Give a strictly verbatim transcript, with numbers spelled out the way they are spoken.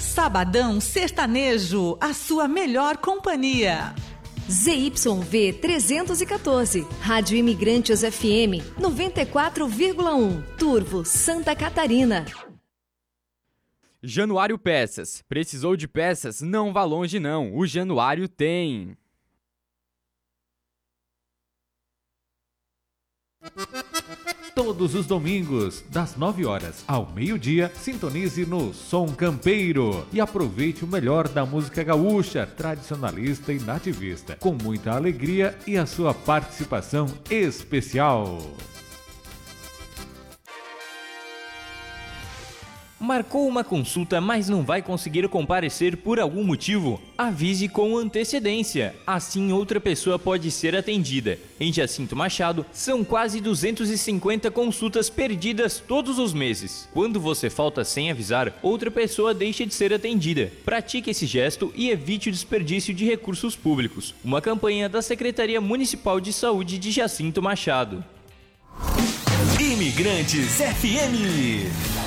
Sabadão Sertanejo, a sua melhor companhia. Z Y V trezentos e quatorze, Rádio Imigrantes F M noventa e quatro vírgula um, Turvo, Santa Catarina. Januário Peças. Precisou de peças? Não vá longe não, o Januário tem. Todos os domingos, das nove horas ao meio-dia, sintonize no Som Campeiro e aproveite o melhor da música gaúcha, tradicionalista e nativista, com muita alegria e a sua participação especial. Marcou uma consulta, mas não vai conseguir comparecer por algum motivo? Avise com antecedência, assim outra pessoa pode ser atendida. Em Jacinto Machado, são quase duzentas e cinquenta consultas perdidas todos os meses. Quando você falta sem avisar, outra pessoa deixa de ser atendida. Pratique esse gesto e evite o desperdício de recursos públicos. Uma campanha da Secretaria Municipal de Saúde de Jacinto Machado. Imigrantes F M.